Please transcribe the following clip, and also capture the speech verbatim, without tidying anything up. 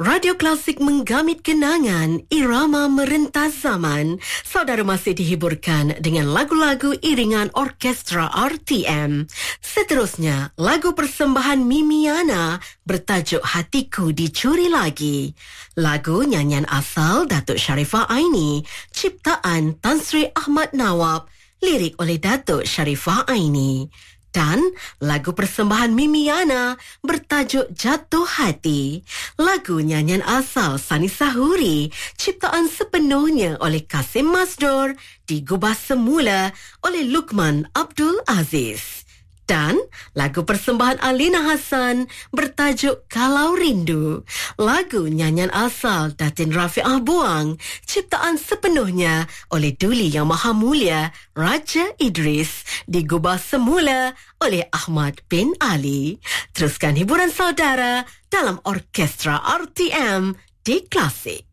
Radio Klasik menggamit kenangan, irama merentas zaman. Saudara masih dihiburkan dengan lagu-lagu iringan orkestra R T M. Seterusnya, lagu persembahan Mimiana bertajuk Hatiku Dicuri Lagi. Lagu nyanyian asal Datuk Sharifah Aini, ciptaan Tan Sri Ahmad Nawab, lirik oleh Datuk Sharifah Aini. Dan lagu persembahan Mimiana bertajuk Jatuh Hati. Lagu nyanyian asal Sani Sahuri, ciptaan sepenuhnya oleh Kasim Masdur, digubah semula oleh Luqman Abdul Aziz. Dan lagu persembahan Alina Hassan bertajuk Kalau Rindu. Lagu nyanyian asal Datin Rafi'ah Buang, ciptaan sepenuhnya oleh Duli Yang Maha Mulia Raja Idris, digubah semula oleh Ahmad bin Ali. Teruskan hiburan saudara dalam orkestra R T M di Klasik.